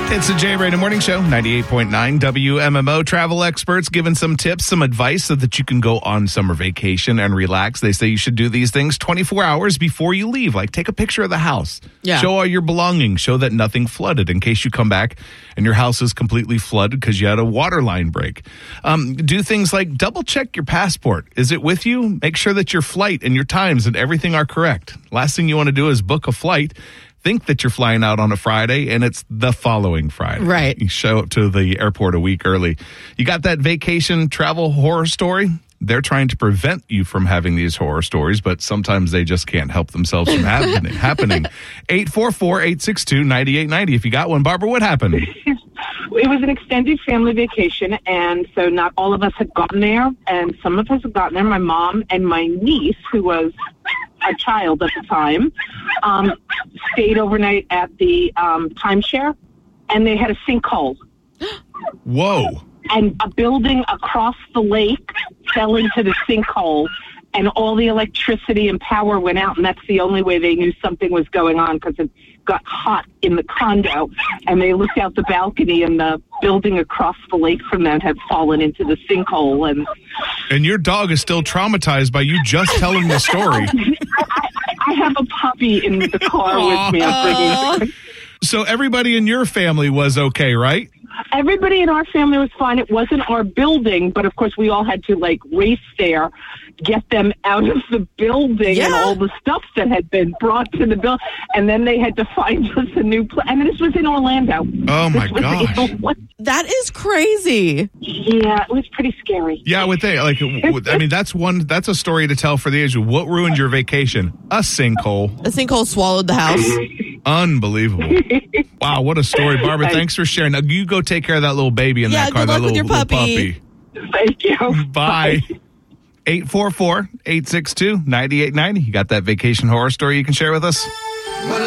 It's the Jay Brady Morning Show, 98.9 WMMO. Travel experts giving some tips, some advice so that you can go on summer vacation and relax. They say you should do these things 24 hours before you leave. Like, take a picture of the house. Yeah. Show all your belongings. Show that nothing flooded in case you come back and your house is completely flooded because you had a water line break. Do things like double check your passport. Is it with you? Make sure that your flight and your times and everything are correct. Last thing you want to do is book a flight. Think that you're flying out on a Friday, and it's the following Friday. Right. You show up to the airport a week early. You got that vacation travel horror story? They're trying to prevent you from having these horror stories, but sometimes they just can't help themselves from happening. 844-862-9890. If you got one, Barbara, what happened? It was an extended family vacation, and so not all of us had gotten there, and some of us had gotten there. My mom and my niece, who was a child at the time, stayed overnight at the timeshare, and they had a sinkhole. Whoa. And a building across the lake fell into the sinkhole, and all the electricity and power went out, and that's the only way they knew something was going on because it got hot in the condo, and they looked out the balcony, and the building across the lake from them had fallen into the sinkhole. And your dog is still traumatized by you just telling the story. I have a puppy in the car with me. I'm bringing. So everybody in your family was okay, right? Everybody in our family was fine. It wasn't our building, but of course we all had to race there, get them out of the building and all the stuff that had been brought to the building, and then they had to find us a new place. And this was in Orlando. Oh my gosh. That is crazy. Yeah, it was pretty scary. Yeah, I would think. I mean, that's a story to tell for the age. What ruined your vacation? A sinkhole. A sinkhole swallowed the house. Unbelievable. Wow, what a story. Barbara, thanks for sharing. Now, you go take care of that little baby in that car. Good luck with your puppy. Puppy. Thank you. Bye. 844-862-9890. You got that vacation horror story you can share with us?